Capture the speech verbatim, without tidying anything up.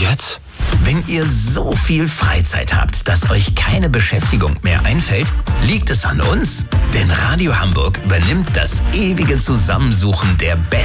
jetzt? Wenn ihr so viel Freizeit habt, dass euch keine Beschäftigung mehr einfällt, liegt es an uns. Denn Radio Hamburg übernimmt das ewige Zusammensuchen der besten